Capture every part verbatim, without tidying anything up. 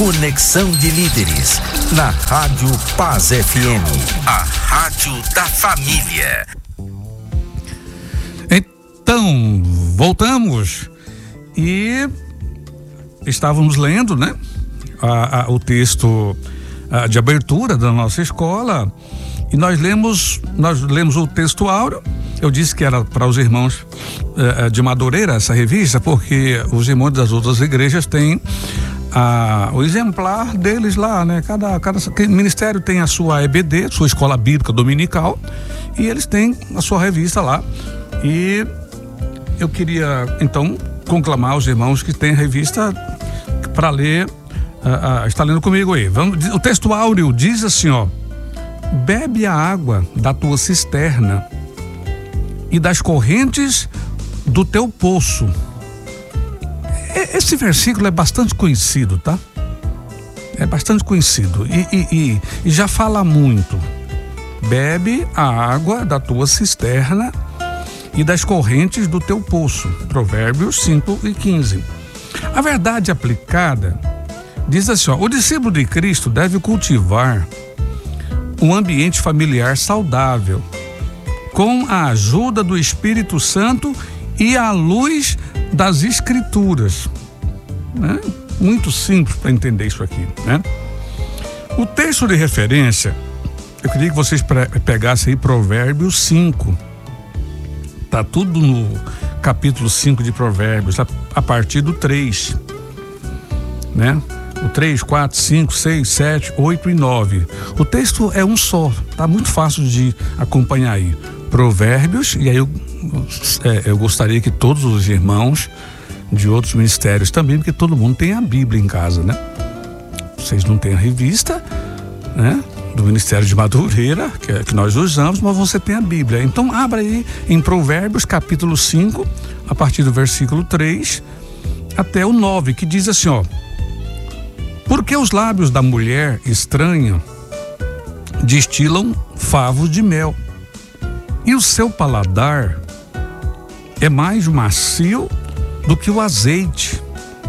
Conexão de Líderes, na Rádio Paz F M, a rádio da família. Então, voltamos e estávamos lendo, né, a, a, o texto a, de abertura da nossa escola, e nós lemos, nós lemos o texto áureo. Eu disse que era para os irmãos eh, de Madureira essa revista, porque os irmãos das outras igrejas têm a, o exemplar deles lá, né? Cada, cada ministério tem a sua E B D, sua escola bíblica dominical, e eles têm a sua revista lá. E eu queria então conclamar os irmãos que têm a revista para ler. Uh, uh, está lendo comigo aí. Vamos, o texto áureo diz assim, ó: bebe a água da tua cisterna e das correntes do teu poço. Esse versículo é bastante conhecido, tá? É bastante conhecido e, e, e, e já fala muito. Bebe a água da tua cisterna e das correntes do teu poço. Provérbios cinco e quinze. A verdade aplicada diz assim, ó: o discípulo de Cristo deve cultivar um ambiente familiar saudável, com a ajuda do Espírito Santo e à luz das Escrituras. Né? Muito simples para entender isso aqui, né? O texto de referência, eu queria que vocês pegassem aí Provérbios cinco. Tá tudo no capítulo cinco de Provérbios, a, a partir do três, né? O três, quatro, cinco, seis, sete, oito e nove. O texto é um só, tá muito fácil de acompanhar aí. Provérbios, e aí eu, é, eu gostaria que todos os irmãos de outros ministérios também, porque todo mundo tem a Bíblia em casa, né? Vocês não têm a revista, né, do Ministério de Madureira, que, é, que nós usamos, mas você tem a Bíblia. Então abra aí em Provérbios capítulo cinco, a partir do versículo três até o nove, que diz assim, ó: porque os lábios da mulher estranha destilam favos de mel, e o seu paladar é mais macio do que o azeite,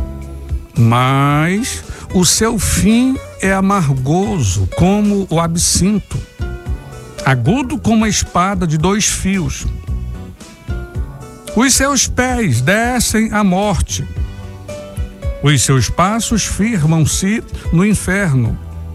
mas o seu fim é amargoso como o absinto, agudo como a espada de dois fios. Os seus pés descem à morte, os seus passos firmam-se no inferno.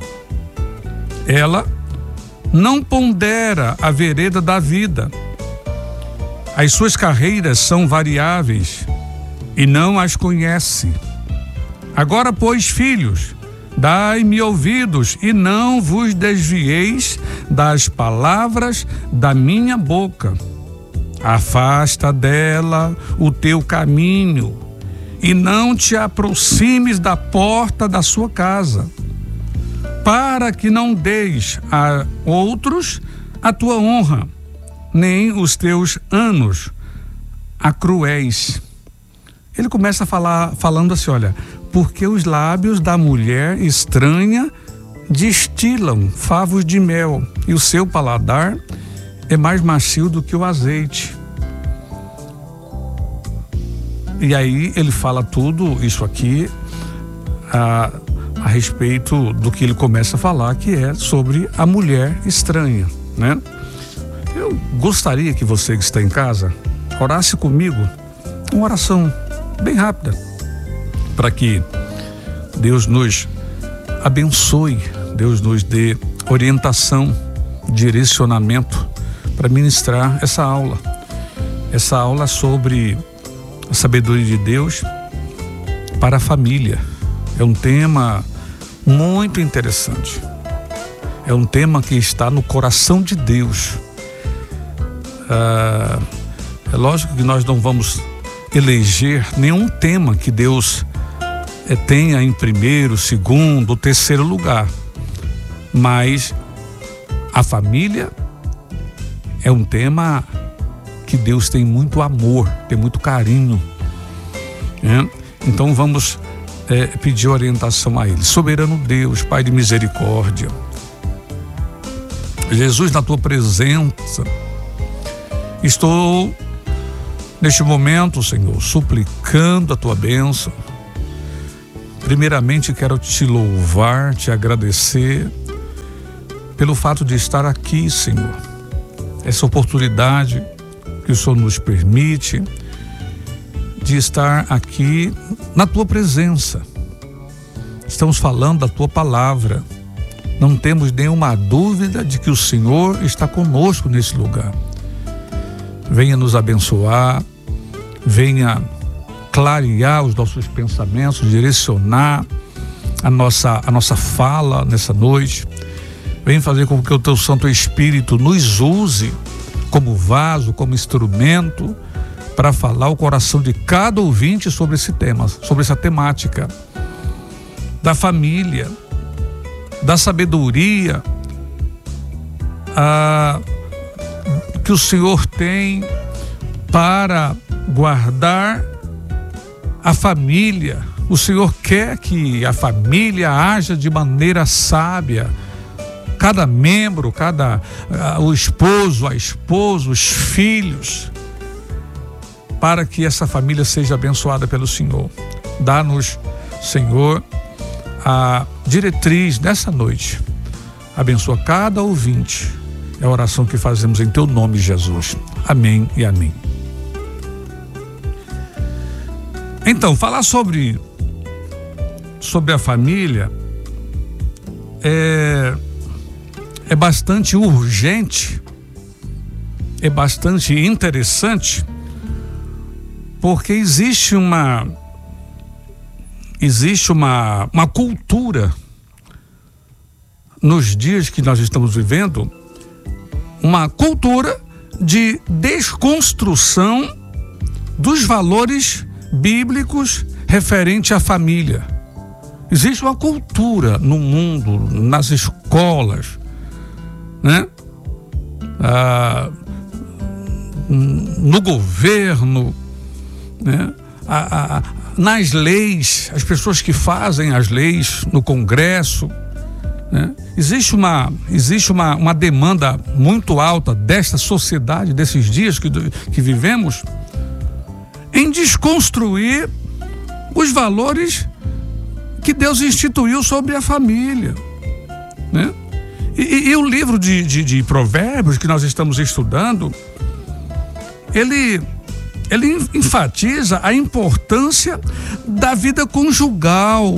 Ela não pondera a vereda da vida. As suas carreiras são variáveis e não as conhece. Agora, pois, filhos, dai-me ouvidos e não vos desvieis das palavras da minha boca. Afasta dela o teu caminho e não te aproximes da porta da sua casa, para que não deis a outros a tua honra, nem os teus anos a cruéis. Ele começa a falar, falando assim, olha, porque os lábios da mulher estranha destilam favos de mel, e o seu paladar é mais macio do que o azeite. E aí ele fala tudo isso aqui a, a respeito do que ele começa a falar, que é sobre a mulher estranha, né? Eu gostaria que você que está em casa orasse comigo uma oração bem rápida, para que Deus nos abençoe, Deus nos dê orientação, direcionamento para ministrar essa aula, essa aula sobre a sabedoria de Deus para a família. É um tema muito interessante, é um tema que está no coração de Deus. Ah, é lógico que nós não vamos eleger nenhum tema que Deus é, tenha em primeiro, segundo ou terceiro lugar, mas a família é um tema que Deus tem muito amor, tem muito carinho, né? Então vamos é, pedir orientação a Ele. Soberano Deus, Pai de misericórdia, Jesus, na tua presença, estou neste momento, Senhor, suplicando a tua bênção, Primeiramente quero te louvar, te agradecer pelo fato de estar aqui, Senhor. Essa oportunidade que o Senhor nos permite de estar aqui na tua presença. Estamos falando da tua palavra. Não temos nenhuma dúvida de que o Senhor está conosco nesse lugar. Venha nos abençoar, venha clarear os nossos pensamentos, direcionar a nossa, a nossa fala nessa noite. Venha fazer com que o teu Santo Espírito nos use como vaso, como instrumento para falar o coração de cada ouvinte sobre esse tema, sobre essa temática da família, da sabedoria a, que o Senhor tem para guardar a família. O Senhor quer que a família haja de maneira sábia. Cada membro, cada uh, o esposo, a esposa, os filhos, para que essa família seja abençoada pelo Senhor. Dá-nos, Senhor, a diretriz nessa noite. Abençoa cada ouvinte. É a oração que fazemos em teu nome, Jesus. Amém e amém. Então, falar sobre, sobre a família é, é bastante urgente, é bastante interessante, porque existe uma, existe uma, uma cultura nos dias que nós estamos vivendo, uma cultura de desconstrução dos valores bíblicos referente à família. Existe uma cultura no mundo, nas escolas, né? Ah, no governo, né? Ah, ah, nas leis, as pessoas que fazem as leis no Congresso, né? Existe uma, existe uma, uma demanda muito alta desta sociedade, desses dias que, que vivemos, em desconstruir os valores que Deus instituiu sobre a família, né? E, e, e o livro de, de, de Provérbios que nós estamos estudando, ele, ele enfatiza a importância da vida conjugal,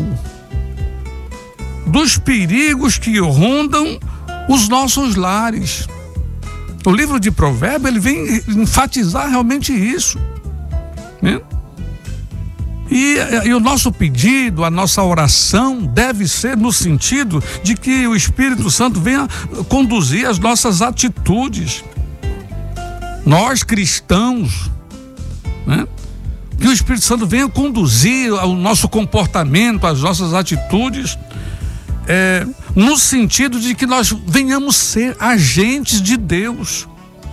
dos perigos que rondam os nossos lares. O livro de Provérbios, ele vem enfatizar realmente isso, né? E, e o nosso pedido, a nossa oração deve ser no sentido de que o Espírito Santo venha conduzir as nossas atitudes. Nós cristãos, né? Que o Espírito Santo venha conduzir o nosso comportamento, as nossas atitudes, é, no sentido de que nós venhamos ser agentes de Deus.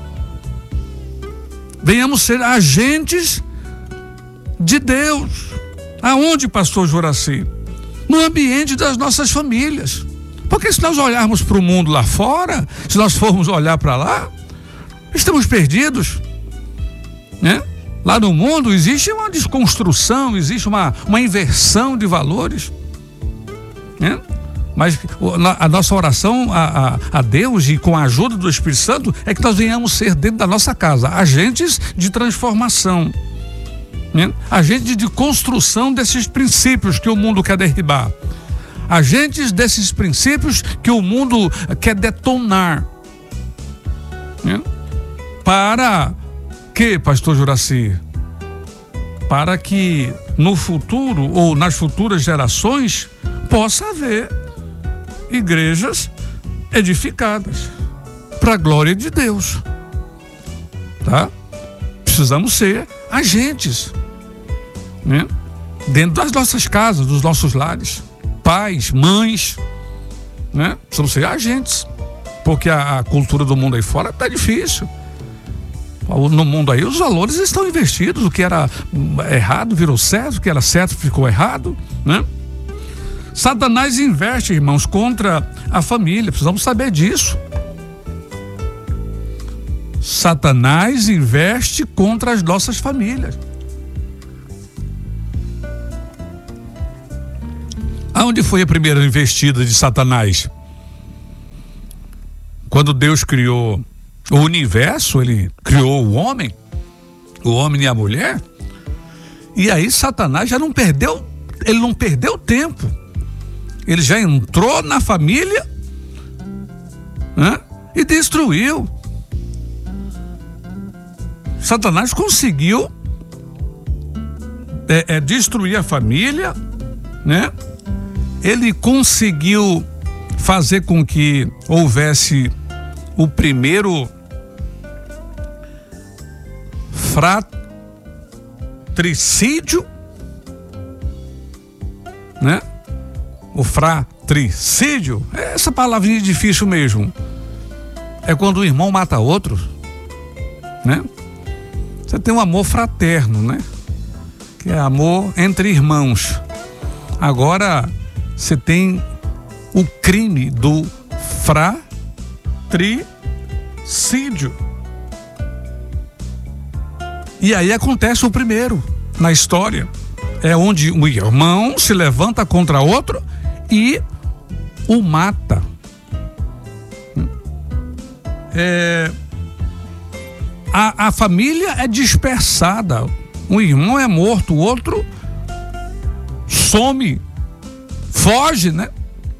Venhamos ser agentes de Deus. Aonde, pastor Juraci? No ambiente das nossas famílias. Porque se nós olharmos para o mundo lá fora, se nós formos olhar para lá, estamos perdidos, né? Lá no mundo existe uma desconstrução, existe uma, uma inversão de valores, né? Mas a nossa oração a, a, a Deus, e com a ajuda do Espírito Santo, é que nós venhamos ser dentro da nossa casa agentes de transformação, né? Agentes de construção desses princípios que o mundo quer derribar, agentes desses princípios que o mundo quer detonar, né? Para que, pastor Juraci? Para que no futuro ou nas futuras gerações possa haver igrejas edificadas para a glória de Deus, tá? Precisamos ser agentes, né? Dentro das nossas casas, dos nossos lares, pais, mães, né? Precisamos ser agentes, porque a, a cultura do mundo aí fora está difícil. No mundo aí os valores estão invertidos, o que era errado virou certo, o que era certo ficou errado, né? Satanás investe, irmãos, contra a família, precisamos saber disso. Satanás investe contra as nossas famílias. Aonde foi a primeira investida de Satanás? Quando Deus criou o universo, ele criou o homem, o homem e a mulher, e aí Satanás já não perdeu, ele não perdeu tempo. Ele já entrou na família, né, e destruiu. Satanás conseguiu é, é, destruir a família, né? Ele conseguiu fazer com que houvesse o primeiro fratricídio, né? O fratricídio, essa palavrinha é difícil mesmo. É quando o irmão mata outro, né? Você tem um amor fraterno, né? Que é amor entre irmãos. Agora você tem o crime do fratricídio. E aí acontece o primeiro na história. É onde um irmão se levanta contra outro e o mata. É, a, a família é dispersada. Um irmão é morto, o outro some, foge, né?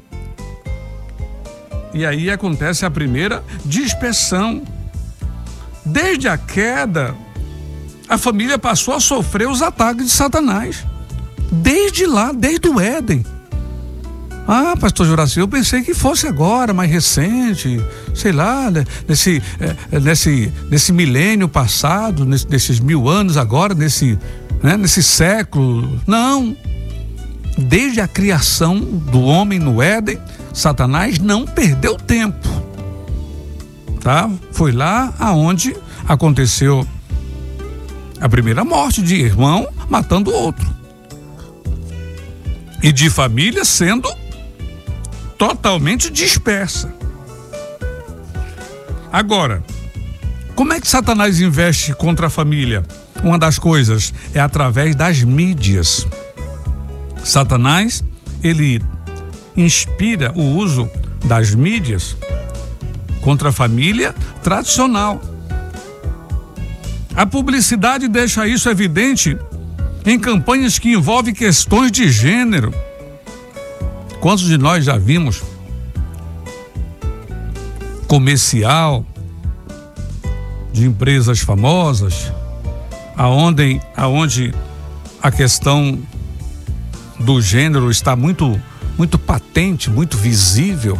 E aí acontece a primeira dispersão. Desde a queda, a família passou a sofrer os ataques de Satanás. Desde lá, desde o Éden. Ah, pastor Juraci, eu pensei que fosse agora, mais recente, sei lá, nesse, nesse, nesse milênio passado, nesse, nesses mil anos agora, nesse, né, nesse século. Não. Desde a criação do homem no Éden, Satanás não perdeu tempo. Tá? Foi lá aonde aconteceu a primeira morte de irmão matando outro. E de família sendo totalmente dispersa. Agora, como é que Satanás investe contra a família? Uma das coisas é através das mídias. Satanás, ele inspira o uso das mídias contra a família tradicional. A publicidade deixa isso evidente em campanhas que envolvem questões de gênero. Quantos de nós já vimos comercial de empresas famosas, aonde, aonde a questão do gênero está muito, muito patente, muito visível,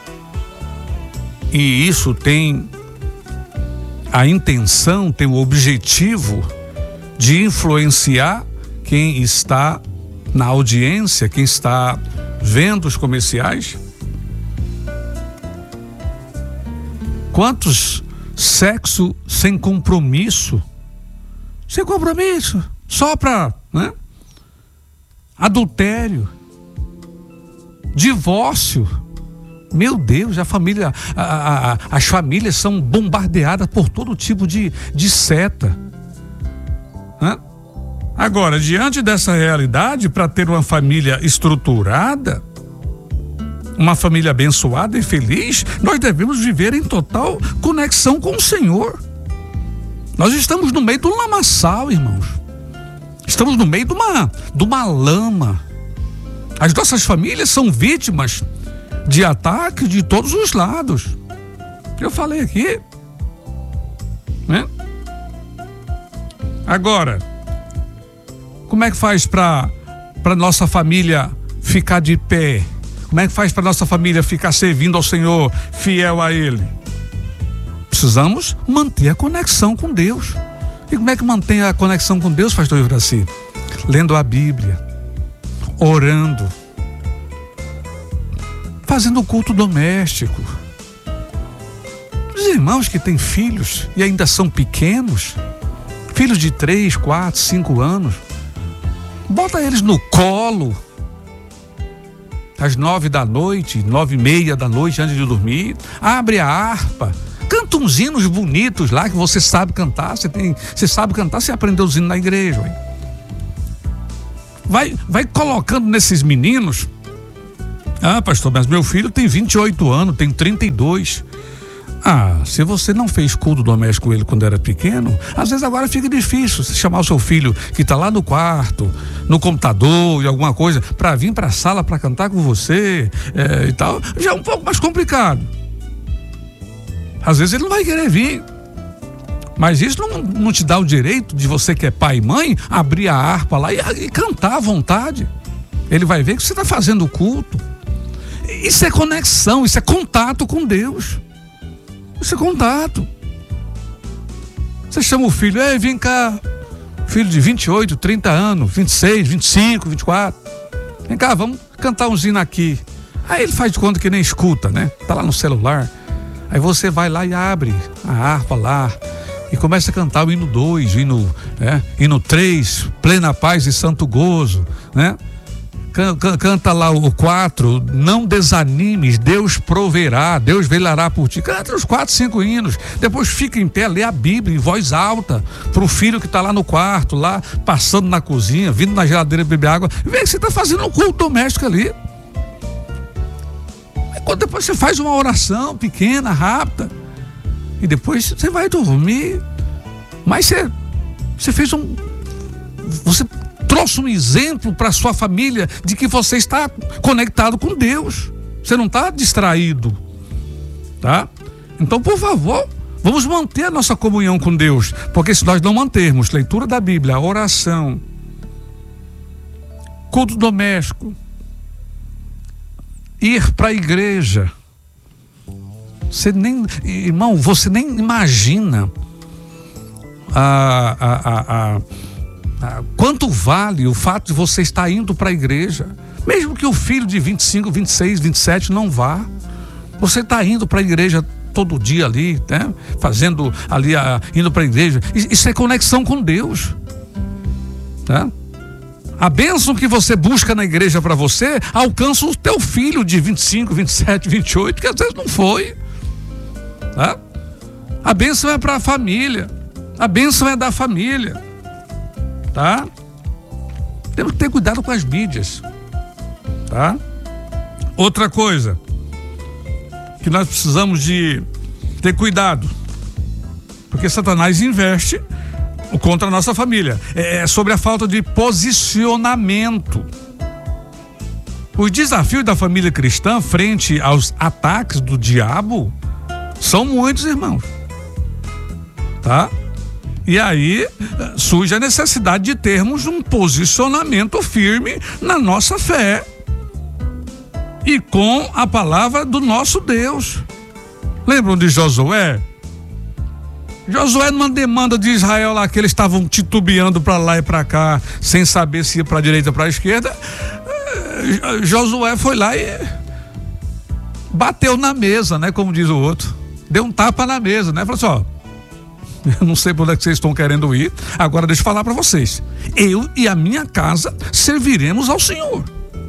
e isso tem a intenção, tem o objetivo de influenciar quem está na audiência, quem está vendo os comerciais. Quantos sexo sem compromisso, sem compromisso, só para, né? Adultério, divórcio. Meu Deus, a família, a, a, as famílias são bombardeadas por todo tipo de, de seta. Né? Agora, diante dessa realidade, para ter uma família estruturada, uma família abençoada e feliz, nós devemos viver em total conexão com o Senhor. Nós estamos no meio do lamaçal, irmãos. Estamos no meio de uma, de uma lama. As nossas famílias são vítimas de ataques de todos os lados. Eu falei aqui, né? Agora, como é que faz para para nossa família ficar de pé? Como é que faz para nossa família ficar servindo ao Senhor, fiel a Ele? Precisamos manter a conexão com Deus. E como é que mantém a conexão com Deus, pastor Juraci? Lendo a Bíblia, orando, fazendo culto doméstico. Os irmãos que têm filhos e ainda são pequenos, filhos de três, quatro, cinco anos, bota eles no colo às nove da noite, nove e meia da noite antes de dormir, abre a harpa, canta uns hinos bonitos lá que você sabe cantar, você tem, você sabe cantar, você aprendeu os hinos na igreja. Ué. Vai, vai colocando nesses meninos Ah, pastor, mas meu filho tem vinte e oito anos, tem trinta e dois. Ah, se você não fez culto doméstico com ele quando era pequeno, às vezes agora fica difícil você chamar o seu filho que está lá no quarto, no computador e alguma coisa, para vir para a sala para cantar com você é, e tal, já é um pouco mais complicado. Às vezes ele não vai querer vir. Mas isso não, não te dá o direito de você que é pai e mãe abrir a harpa lá e, e cantar à vontade. Ele vai ver que você está fazendo o culto. Isso é conexão, isso é contato com Deus. Isso é contato. Você chama o filho, ei, vem cá, filho de vinte e oito, trinta anos, vinte e seis, vinte e cinco, vinte e quatro. Vem cá, vamos cantar um hino aqui. Aí ele faz de conta que nem escuta, né? Tá lá no celular. Aí você vai lá e abre a harpa lá e começa a cantar o hino dois, o hino, é, hino três, plena paz e santo gozo, né? Canta lá o quatro, não desanimes, Deus proverá, Deus velará por ti. Canta os quatro, cinco hinos, depois fica em pé, lê a Bíblia em voz alta pro filho que está lá no quarto, lá passando na cozinha, vindo na geladeira beber água, vê que você está fazendo um culto doméstico ali. Aí quando depois você faz uma oração pequena, rápida, e depois você vai dormir, mas você, você fez um, você trouxe um exemplo para sua família de que você está conectado com Deus. Você não está distraído, tá? Então, por favor, vamos manter a nossa comunhão com Deus, porque se nós não mantermos leitura da Bíblia, oração, culto doméstico, ir para a igreja, você nem, irmão, você nem imagina a, a, a, a Ah, quanto vale o fato de você estar indo para a igreja, mesmo que o filho de vinte e cinco, vinte e seis, vinte e sete não vá, você está indo para a igreja todo dia ali, né? Fazendo ali, a, indo para a igreja, isso é conexão com Deus, tá? A bênção que você busca na igreja para você, alcança o teu filho de vinte e cinco, vinte e sete, vinte e oito, que às vezes não foi, tá? A bênção é para a família, a bênção é da família, tá? Temos que ter cuidado com as mídias, tá? Outra coisa que nós precisamos de ter cuidado, porque Satanás investe contra a nossa família, é sobre a falta de posicionamento. Os desafios da família cristã frente aos ataques do diabo são muitos, irmãos, tá? E aí surge a necessidade de termos um posicionamento firme na nossa fé e com a palavra do nosso Deus. Lembram de Josué? Josué, numa demanda de Israel lá, que eles estavam titubeando para lá e para cá, sem saber se ia para a direita ou para a esquerda, Josué foi lá e bateu na mesa, né? Como diz o outro, deu um tapa na mesa, né? Falou assim, ó, eu não sei por onde é que vocês estão querendo ir. Agora deixa eu falar para vocês. Eu e a minha casa serviremos ao Senhor.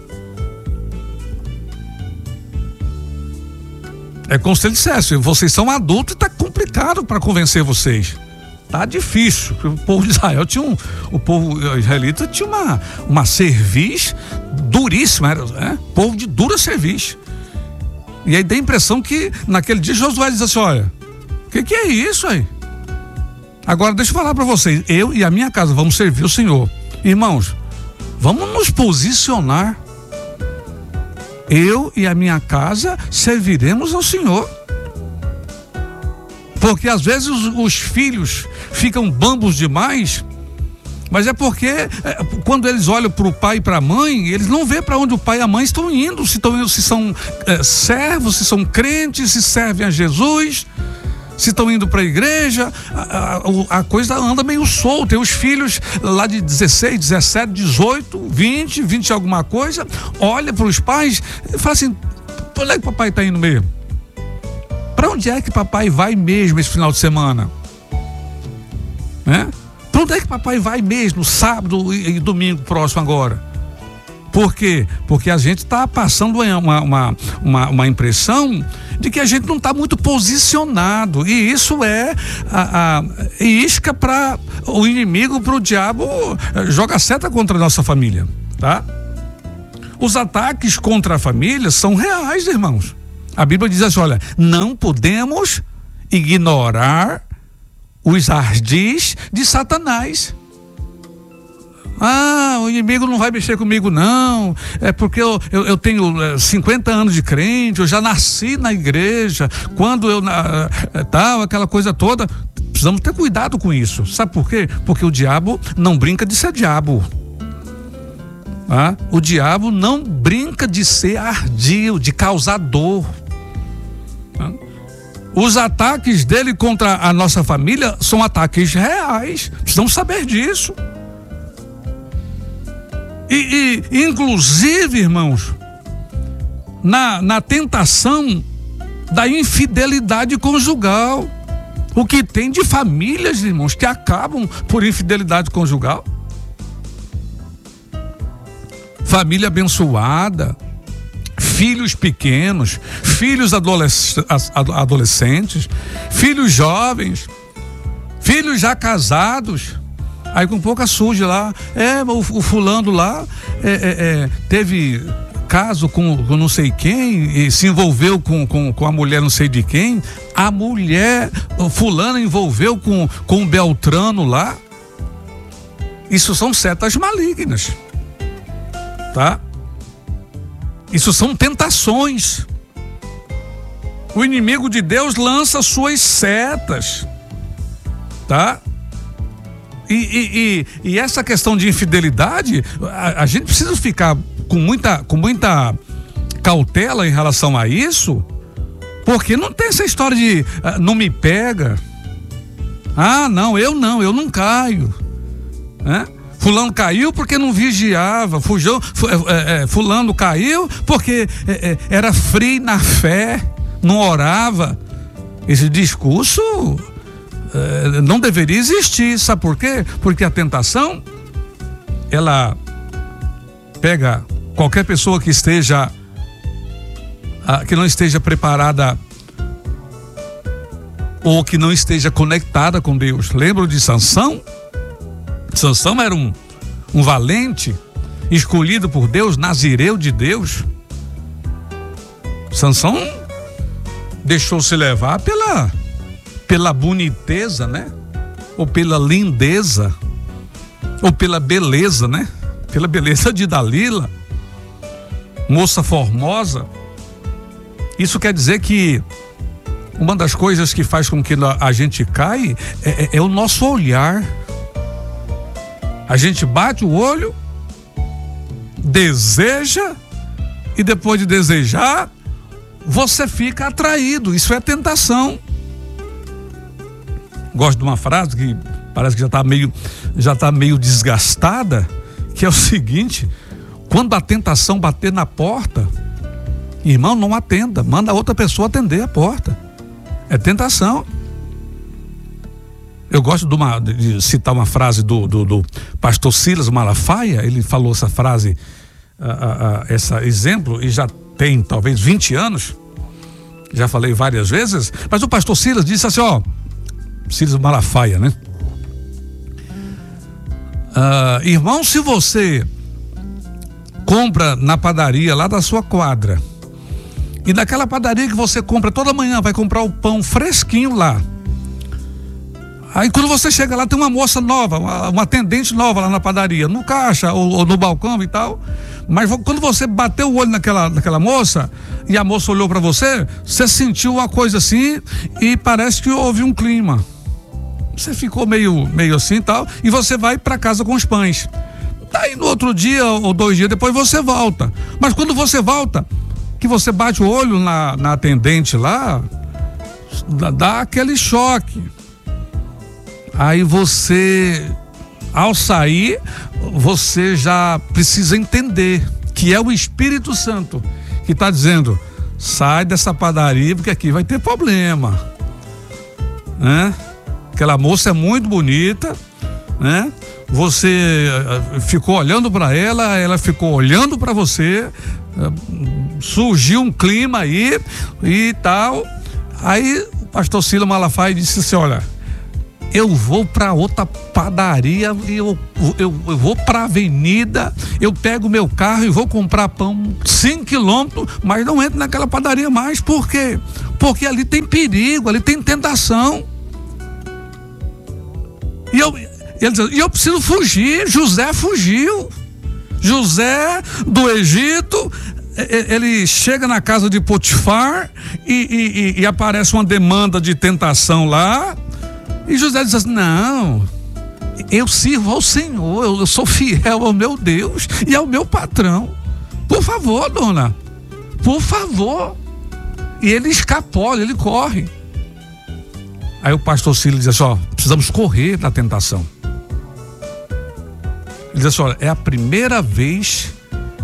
É como se ele dissesse, vocês são adultos e está complicado para convencer vocês. Tá difícil. O povo de Israel tinha um, o povo israelita tinha uma, uma cerviz duríssima, era, né? Povo de dura cerviz. E aí dá a impressão que naquele dia Josué diz assim, olha, o que, que é isso aí? Agora deixa eu falar para vocês, eu e a minha casa vamos servir o Senhor. Irmãos, vamos nos posicionar. Eu e a minha casa serviremos ao Senhor. Porque às vezes os, os filhos ficam bambos demais, mas é porque é, quando eles olham para o pai e para a mãe, eles não vê para onde o pai e a mãe estão indo, se, estão indo, se são é, servos, se são crentes, se servem a Jesus, se estão indo para a igreja, a, a coisa anda meio solta. E os filhos lá de dezesseis, dezessete, dezoito, vinte, vinte e alguma coisa, olha para os pais e fala assim, para onde é que o papai está indo mesmo? Para onde é que papai vai mesmo esse final de semana? Né? Para onde é que papai vai mesmo sábado e, e domingo próximo agora? Por quê? Porque a gente está passando uma, uma, uma, uma impressão de que a gente não está muito posicionado, e isso é a, a isca para o inimigo, para o diabo joga seta contra a nossa família, tá? Os ataques contra a família são reais, irmãos. A Bíblia diz assim, olha, não podemos ignorar os ardis de Satanás. Ah, o inimigo não vai mexer comigo não, é porque eu, eu, eu tenho cinquenta anos de crente, eu já nasci na igreja, quando eu, na, tal, aquela coisa toda. Precisamos ter cuidado com isso, sabe por quê? Porque o diabo não brinca de ser diabo. Ah, o diabo não brinca de ser ardio, de causar dor. Ah, os ataques dele contra a nossa família são ataques reais, precisamos saber disso. E, e inclusive, irmãos, na, na tentação da infidelidade conjugal, o que tem de famílias, irmãos, que acabam por infidelidade conjugal. Família abençoada, filhos pequenos, filhos adolesc- adolescentes, filhos jovens, filhos já casados. Aí com pouca suja lá, é, o, o fulano lá é, é, é, teve caso com, com não sei quem e se envolveu com, com, com a mulher não sei de quem, a mulher, o fulano envolveu com, com o Beltrano lá. Isso são setas malignas, tá? Isso são tentações. O inimigo de Deus lança suas setas, tá? E, e, e, e essa questão de infidelidade, a, a gente precisa ficar com muita, com muita cautela em relação a isso, porque não tem essa história de uh, não me pega. Ah, não, eu não, eu não caio, né? Fulano caiu porque não vigiava, fujou, é, é, fulano caiu porque é, é, era frio na fé, não orava. Esse discurso não deveria existir, sabe por quê? Porque a tentação, ela pega qualquer pessoa que esteja, que não esteja preparada ou que não esteja conectada com Deus. Lembram de Sansão? Sansão era um, um valente, escolhido por Deus, nazireu de Deus. Sansão deixou-se levar pela pela boniteza, né? Ou pela lindeza, ou pela beleza, né? Pela beleza de Dalila, moça formosa. Isso quer dizer que uma das coisas que faz com que a gente caia é, é, é o nosso olhar. A gente bate o olho, deseja, e depois de desejar, você fica atraído. Isso é tentação. Gosto de uma frase que parece que já está meio, já tá meio desgastada, que é o seguinte: quando a tentação bater na porta, irmão, não atenda, manda a outra pessoa atender a porta. É tentação. Eu gosto de, uma, de citar uma frase do, do, do pastor Silas Malafaia. Ele falou essa frase, uh, uh, uh, esse exemplo, e já tem talvez vinte anos, já falei várias vezes, mas o pastor Silas disse assim, ó, Silas Malafaia, né? Uh, irmão, se você compra na padaria lá da sua quadra, e naquela padaria que você compra toda manhã, vai comprar o pão fresquinho lá. Aí quando você chega lá, tem uma moça nova, uma, uma atendente nova lá na padaria, no caixa ou, ou no balcão e tal. Mas quando você bateu o olho naquela, naquela moça, e a moça olhou para você, você sentiu uma coisa assim, e parece que houve um clima. Você ficou meio, meio assim e tal, e você vai para casa com os pães. Daí no outro dia ou dois dias depois você volta. Mas quando você volta, que você bate o olho na, na atendente lá, dá, dá aquele choque. Aí você, ao sair, você já precisa entender que é o Espírito Santo que está dizendo: sai dessa padaria porque aqui vai ter problema, né? Aquela moça é muito bonita, né? Você ficou olhando para ela, ela ficou olhando para você, surgiu um clima aí e tal. Aí o pastor Silas Malafaia disse assim: olha, eu vou para outra padaria, eu, eu, eu vou para a avenida, eu pego meu carro e vou comprar pão cinco quilômetros, mas não entro naquela padaria mais. Por quê? Porque ali tem perigo, ali tem tentação. E eu, ele diz, e eu preciso fugir. José fugiu. José do Egito, ele chega na casa de Potifar e, e, e aparece uma demanda de tentação lá. E José diz assim: não, eu sirvo ao Senhor, eu sou fiel ao meu Deus e ao meu patrão. Por favor, dona, por favor. E ele escapola, ele corre. Aí o pastor Cílio diz assim: ó, precisamos correr da tentação. Ele diz assim: olha, é a primeira vez,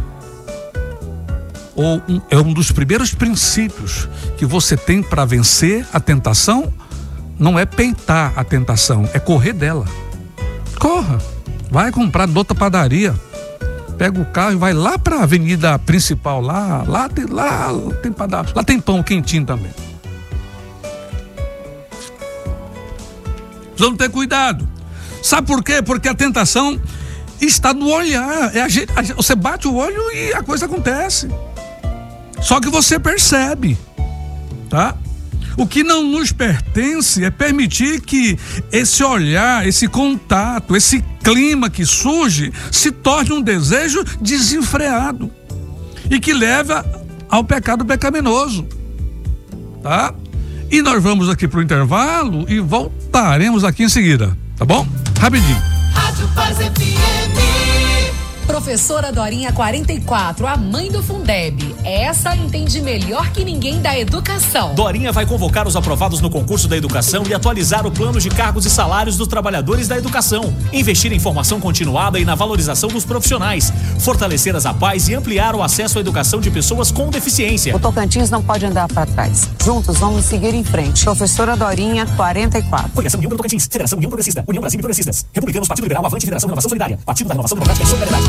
ou um, é um dos primeiros princípios que você tem para vencer a tentação. Não é peitar a tentação, é correr dela. Corra, vai comprar noutra padaria, pega o carro e vai lá para a avenida principal, lá, lá tem, lá tem padaria, lá tem pão quentinho também. Precisamos ter cuidado. Sabe por quê? Porque a tentação está no olhar. É a gente, a gente, você bate o olho e a coisa acontece. Só que você percebe, tá? O que não nos pertence é permitir que esse olhar, esse contato, esse clima que surge se torne um desejo desenfreado e que leva ao pecado pecaminoso, tá? E nós vamos aqui para o intervalo e voltaremos aqui em seguida, tá bom? Rapidinho. Rádio Paz F M. Professora Dorinha quarenta e quatro, a mãe do Fundeb. Essa entende melhor que ninguém da educação. Dorinha vai convocar os aprovados no concurso da educação e atualizar o plano de cargos e salários dos trabalhadores da educação. Investir em formação continuada e na valorização dos profissionais. Fortalecer as A P A Es e ampliar o acesso à educação de pessoas com deficiência. O Tocantins não pode andar para trás. Juntos vamos seguir em frente. Professora Dorinha quarenta e quatro. Federação União pelo Tocantins. Federação União Progressista. União Brasil e Progressistas. Republicanos, Partido Liberal, Avante, Federação Renovação Solidária. Partido da Renovação Democrática e Solidariedade.